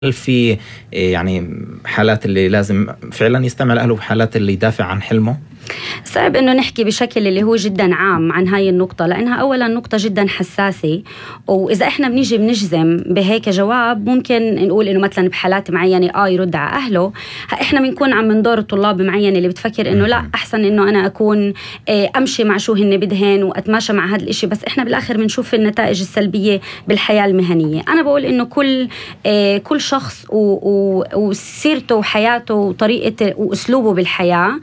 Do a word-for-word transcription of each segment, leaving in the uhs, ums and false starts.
في يعني حالات اللي لازم فعلا يستمع لأهله وحالات اللي يدافع عن حلمه؟ صعب انه نحكي بشكل اللي هو جدا عام عن هاي النقطة، لانها اولا نقطة جدا حساسة، واذا احنا بنيجي بنجزم بهيك جواب ممكن نقول انه مثلا بحالات معينة اه يرد على اهله. احنا بنكون عم ندور طلاب معين اللي بتفكر انه لا احسن انه انا اكون امشي مع شو هن بدهن واتماشى مع هذا الاشي، بس احنا بالاخر بنشوف النتائج السلبية بالحياة المهنية. انا بقول انه كل كل شخص وسيرته وحياته وطريقة واسلوبه بالحياة،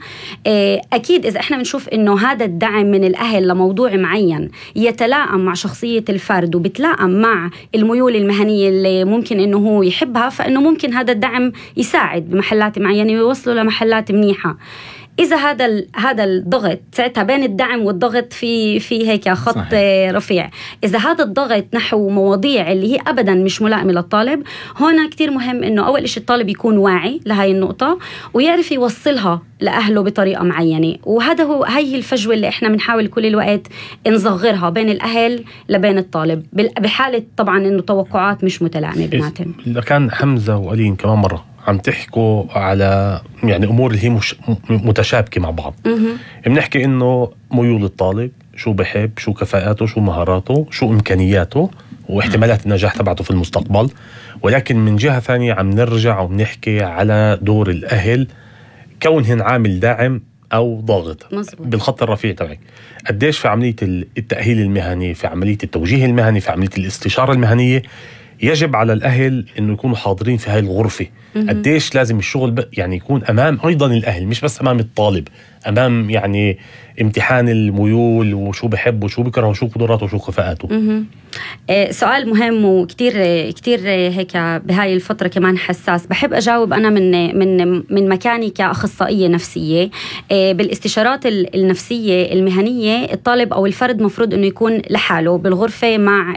أكيد إذا إحنا بنشوف إنه هذا الدعم من الأهل لموضوع معين يتلائم مع شخصية الفرد وبتلائم مع الميول المهنية اللي ممكن إنه هو يحبها، فإنه ممكن هذا الدعم يساعد بمحلات معينة ويوصله لمحلات منيحة. إذا هذا هذا الضغط ساعتها بين الدعم والضغط في في هيك خط صحيح. رفيع. إذا هذا الضغط نحو مواضيع اللي هي أبدا مش ملائمة للطالب، هنا كتير مهم إنه أول إشي الطالب يكون واعي لهاي النقطة ويعرف يوصلها لأهله بطريقة معينة، وهذا هو هي الفجوة اللي إحنا بنحاول كل الوقت نصغرها بين الأهل لبين الطالب، بحالة طبعا إنه توقعات مش متلائمة بيناتهم. كان حمزة وألين كمان مرة عم تحكوا على يعني أمور اللي هي مش متشابكة مع بعض. بنحكي إنه ميول الطالب، شو بحب، شو كفاءاته، شو مهاراته، شو إمكانياته واحتمالات النجاح تبعته في المستقبل، ولكن من جهة ثانية عم نرجع وبنحكي على دور الأهل كونهن عامل داعم أو ضاغط. مزبوط. بالخط الرفيع تبعك قديش في عملية التأهيل المهني، في عملية التوجيه المهني، في عملية الاستشارة المهنية يجب على الأهل إنه يكونوا حاضرين في هاي الغرفة. قديش لازم الشغل يعني يكون أمام أيضا الأهل، مش بس أمام الطالب، أمام يعني امتحان الميول وشو بحب وشو بكره وشو قدراته وشو كفاءاته. آه سؤال مهم وكتير كتير هيك بهاي الفترة كمان حساس. بحب أجاوب أنا من من من مكاني كأخصائية نفسية. آه بالاستشارات النفسية المهنية الطالب أو الفرد مفروض إنه يكون لحاله بالغرفة مع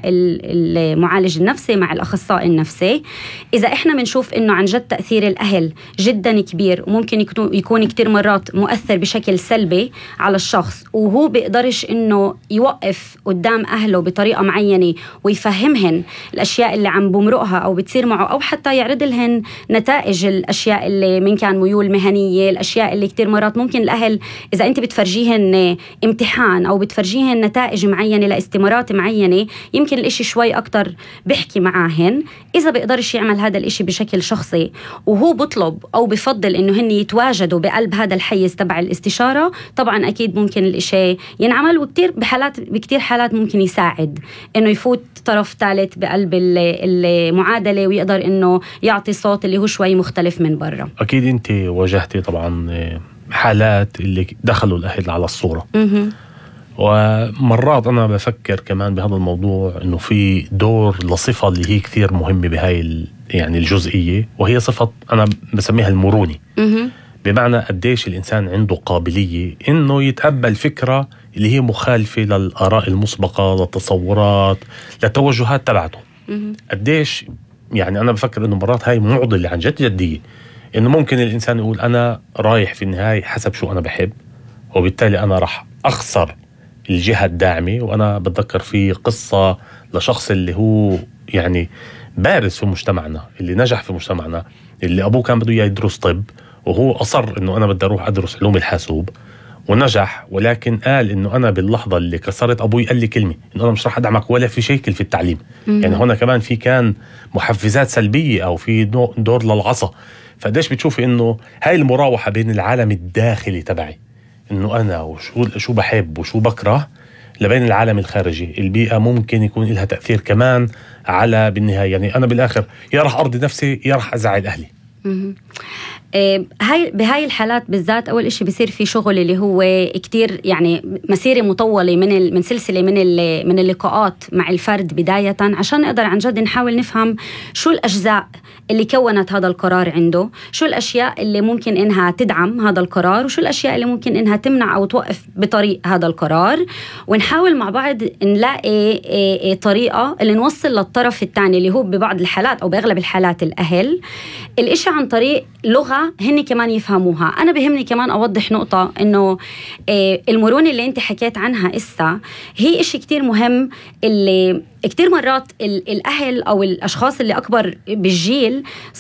المعالج النفسي مع الأخصائي النفسي. إذا إحنا بنشوف إنه عن جد تأثير الأهل جدا كبير وممكن يكون يكون كتير مرات مؤثر بشكل سلبي على الشخص، وهو بيقدرش إنه يوقف قدام أهله بطريقة معينة ويفهمهن الأشياء اللي عم بمرقها أو بتصير معه، أو حتى يعرض لهن نتائج الأشياء اللي من كان ميول مهنية، الأشياء اللي كتير مرات ممكن الأهل إذا أنت بتفرجيهن امتحان أو بتفرجيهن نتائج معينة لاستمارات معينة يمكن الإشي شوي أكتر بحكي معاهن. إذا بيقدرش يعمل هذا الإشي بشكل شخصي وهو بطلب أو بفضل إنه هن يتواجدوا بقلب هذا الحيز تبع الاستشارة، طبعا أكيد ممكن الإشي ينعمل، وكتير بحالات بكتير حالات ممكن يساعد إنه يفوت طرف ثالث بقلب المعادلة ويقدر إنه يعطي صوت اللي هو شوي مختلف من برا. أكيد أنت واجهتي طبعا حالات اللي دخلوا الأهل على الصورة. ومرات أنا بفكر كمان بهذا الموضوع إنه في دور لصفة اللي هي كثير مهمة بهاي يعني الجزئية، وهي صفة أنا بسميها المرونة. بمعنى قديش الإنسان عنده قابلية إنه يتقبل فكرة اللي هي مخالفة للآراء المسبقة، للتصورات، للتوجهات تبعته. قديش يعني أنا بفكر إنه مرات هاي معضلة عن جد جدية، إنه ممكن الإنسان يقول أنا رايح في النهاية حسب شو أنا بحب، وبالتالي أنا راح أخسر الجهة الداعمة. وأنا بتذكر في قصة لشخص اللي هو يعني بارز في مجتمعنا، اللي نجح في مجتمعنا، اللي أبوه كان بده يدرس طب وهو أصر إنه أنا بدي أروح أدرس علوم الحاسوب ونجح، ولكن قال إنه أنا باللحظة اللي كسرت أبوي قال لي كلمة إنه أنا مش راح أدعمك ولا في شيء في التعليم. م- يعني هنا كمان في كان محفزات سلبية أو في دور للعصا. فقديش بتشوفي إنه هاي المراوحة بين العالم الداخلي تبعي إنه أنا وشو شو بحب وشو بكره لبين العالم الخارجي، البيئة ممكن يكون لها تأثير كمان على بالنهاية. يعني أنا بالآخر يا راح أرضي نفسي يا راح أزعل أهلي. هاي بهاي الحالات بالذات أول إشي بيصير في شغل اللي هو كتير يعني مسيرة مطولة من من سلسلة من من اللقاءات مع الفرد بداية، عشان نقدر عن جد نحاول نفهم شو الأجزاء اللي كونت هذا القرار عنده، شو الأشياء اللي ممكن إنها تدعم هذا القرار، وشو الأشياء اللي ممكن إنها تمنع أو توقف بطريق هذا القرار، ونحاول مع بعض نلاقي طريقة اللي نوصل للطرف الثاني اللي هو ببعض الحالات أو بأغلب الحالات الأهل الإشي عن طريق لغة هن كمان يفهموها. أنا بهمني كمان أوضح نقطة إنه المرونة اللي أنت حكيت عنها إسا هي إشي كتير مهم، اللي كتير مرات الأهل أو الأشخاص اللي أكبر بالجيل